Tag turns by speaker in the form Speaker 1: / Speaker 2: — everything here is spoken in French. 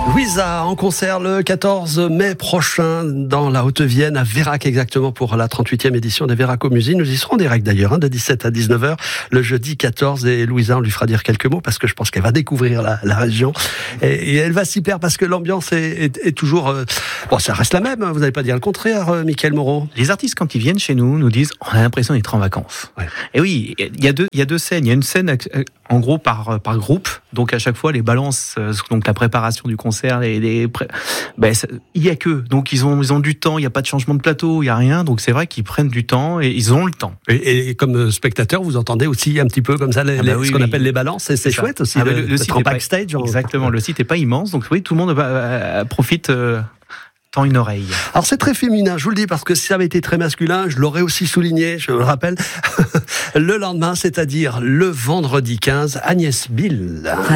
Speaker 1: Louisa en concert le 14 mai prochain dans la Haute-Vienne, à Vérac exactement, pour la 38e édition des Véracomusies. Nous y serons en direct d'ailleurs, de 17 à 19h le jeudi 14. Et Louisa, on lui fera dire quelques mots parce que je pense qu'elle va découvrir la région. Et elle va s'y plaire parce que l'ambiance est toujours... Bon, ça reste la même, vous n'allez pas dire le contraire, Mickaël Moreau.
Speaker 2: Les artistes, quand ils viennent chez nous, nous disent on a l'impression d'être en vacances. Ouais. Et oui, il y a deux scènes. Il y a une scène en gros par groupe, donc à chaque fois les balances, donc la préparation du concert, il y a que, donc ils ont du temps, il y a pas de changement de plateau, il y a rien, donc c'est vrai qu'ils prennent du temps et ils ont le temps.
Speaker 1: Et comme spectateur, vous entendez aussi un petit peu comme ça ce qu'on appelle les balances, et c'est chouette aussi le site en backstage.
Speaker 2: Exactement, le site est pas immense, donc oui, tout le monde profite. Tend une oreille.
Speaker 1: Alors c'est très féminin, je vous le dis, parce que si ça avait été très masculin, je l'aurais aussi souligné, je le rappelle, le lendemain, c'est-à-dire le vendredi 15, Agnès Bill.